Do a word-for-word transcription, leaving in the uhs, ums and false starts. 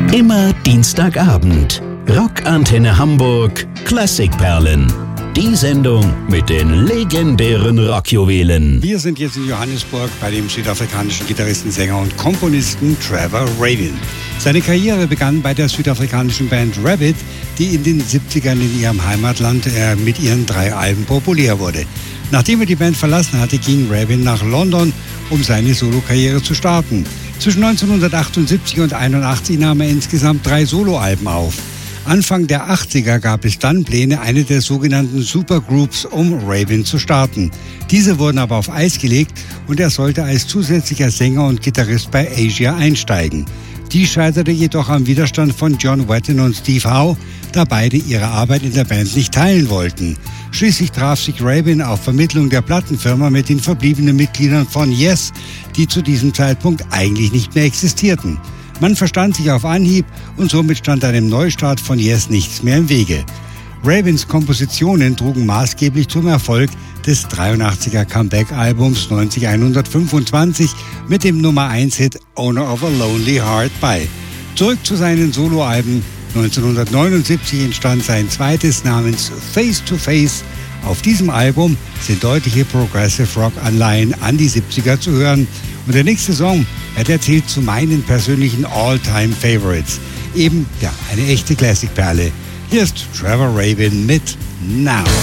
Immer Dienstagabend. Rockantenne Hamburg Klassikperlen. Die Sendung mit den legendären Rockjuwelen. Wir sind jetzt in Johannesburg bei dem südafrikanischen Gitarristen, Sänger und Komponisten Trevor Rabin. Seine Karriere begann bei der südafrikanischen Band Rabbit, die in den siebzigern in ihrem Heimatland äh, mit ihren drei Alben populär wurde. Nachdem er die Band verlassen hatte, ging Rabin nach London, um seine Solokarriere zu starten. Zwischen neunzehnhundertachtundsiebzig und einundachtzig nahm er insgesamt drei Soloalben auf. Anfang der achtziger gab es dann Pläne, eine der sogenannten Supergroups um Rabin zu starten. Diese wurden aber auf Eis gelegt und er sollte als zusätzlicher Sänger und Gitarrist bei Asia einsteigen. Die scheiterte jedoch am Widerstand von John Wetton und Steve Howe, da beide ihre Arbeit in der Band nicht teilen wollten. Schließlich traf sich Rabin auf Vermittlung der Plattenfirma mit den verbliebenen Mitgliedern von Yes, die zu diesem Zeitpunkt eigentlich nicht mehr existierten. Man verstand sich auf Anhieb und somit stand einem Neustart von Yes nichts mehr im Wege. Rabins Kompositionen trugen maßgeblich zum Erfolg des dreiundachtziger Comeback-Albums neunzig-einhundertfünfundzwanzig mit dem Nummer eins Hit Owner of a Lonely Heart bei. Zurück zu seinen Soloalben. neunzehnhundertneunundsiebzig entstand sein zweites namens Face to Face. Auf diesem Album sind deutliche Progressive Rock Anleihen an die siebziger zu hören. Und der nächste Song, er erzählt zu meinen persönlichen All-Time Favorites. Eben, ja, eine echte Klassikperle. Hier ist Trevor Rabin mit Now.